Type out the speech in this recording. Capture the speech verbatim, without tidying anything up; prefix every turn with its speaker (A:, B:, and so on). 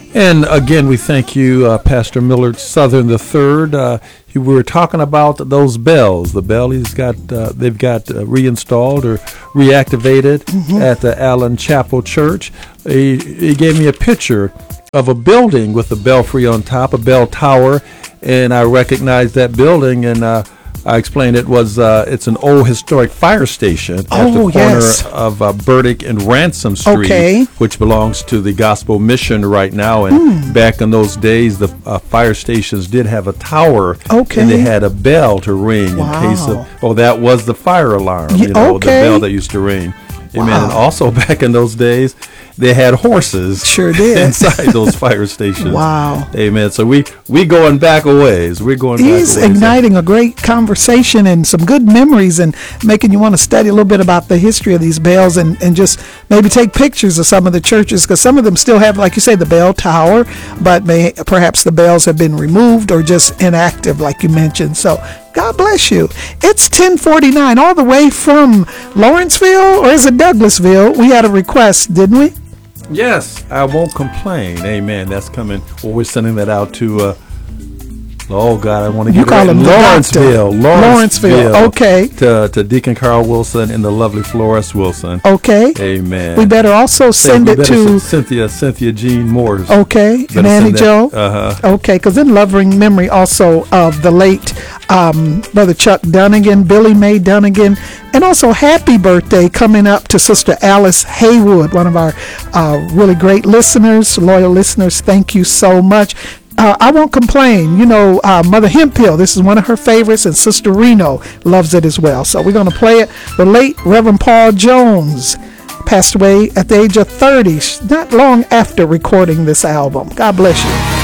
A: And again, we thank you, uh, Pastor Millard Southern the third. Uh, we were talking about those bells. The bell he's got, uh, they've got uh, reinstalled or reactivated mm-hmm. at the Allen Chapel Church. He, he gave me a picture of a building with a belfry on top, a bell tower, and I recognized that building, and uh, I explained it was uh, it's an old historic fire station at
B: oh,
A: the corner
B: yes.
A: of uh, Burdick and Ransom Street,
B: okay.
A: which belongs to the Gospel Mission right now. And mm. back in those days, the uh, fire stations did have a tower,
B: okay.
A: and they had a bell to ring
B: wow.
A: in case of. Oh, that was the fire alarm.
B: Yeah,
A: you know,
B: okay.
A: the bell that used to ring.
B: Wow.
A: Amen. And also back in those days, they had horses
B: sure did.
A: inside those fire stations.
B: Wow.
A: Amen. So we we going back a ways. We're going
B: He's
A: back a ways.
B: igniting a great conversation and some good memories and making you want to study a little bit about the history of these bells and, and just maybe take pictures of some of the churches, because some of them still have, like you say, the bell tower, but may, perhaps the bells have been removed or just inactive, like you mentioned. So God bless you. It's ten forty-nine, all the way from Lawrenceville, or is it Douglasville? We had a request, didn't we?
A: Yes, I won't complain. Amen. That's coming. Well, we're sending that out to, uh, oh, God, I want to get
B: you
A: it
B: call
A: right.
B: him
A: Lawrenceville.
B: Lawrenceville.
A: Lawrenceville.
B: Okay.
A: To, to Deacon Carl Wilson and the lovely Florence Wilson.
B: Okay.
A: Amen.
B: We better also send
A: Say,
B: it
A: better
B: to
A: send Cynthia, Cynthia Jean Moores.
B: Okay. And Annie Joe.
A: Uh-huh.
B: Okay, because in loving memory also of the late um, Brother Chuck Dunnigan, Billy Mae Dunnigan, and also happy birthday coming up to Sister Alice Haywood, one of our uh, really great listeners, loyal listeners. Thank you so much. Uh, I won't complain. You know, uh, Mother Hemphill, this is one of her favorites, and Sister Reno loves it as well. So we're going to play it. The late Reverend Paul Jones passed away at the age of thirty, not long after recording this album. God bless you.